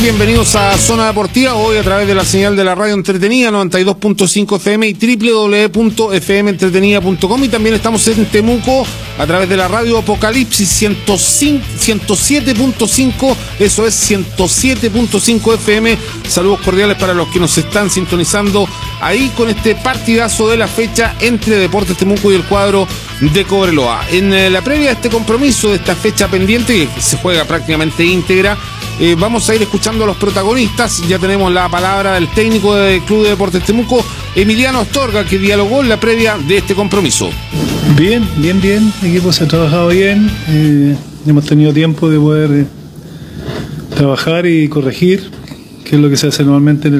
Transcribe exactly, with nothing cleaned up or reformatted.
Bienvenidos a Zona Deportiva, hoy a través de la señal de la radio entretenida noventa y dos punto cinco F M y doble u doble u doble u punto f m entretenida punto com, y también estamos en Temuco a través de la radio Apocalipsis ciento siete punto cinco, eso es ciento siete punto cinco F M. Saludos cordiales para los que nos están sintonizando ahí con este partidazo de la fecha entre Deportes Temuco y el cuadro de Cobreloa. En eh, la previa de este compromiso, de esta fecha pendiente que se juega prácticamente íntegra, Eh, vamos a ir escuchando a los protagonistas. Ya tenemos la palabra del técnico del Club de Deportes Temuco, Emiliano Astorga, que dialogó en la previa de este compromiso. Bien, bien, bien. El equipo se ha trabajado bien. Eh, hemos tenido tiempo de poder eh, trabajar y corregir, que es lo que se hace normalmente en el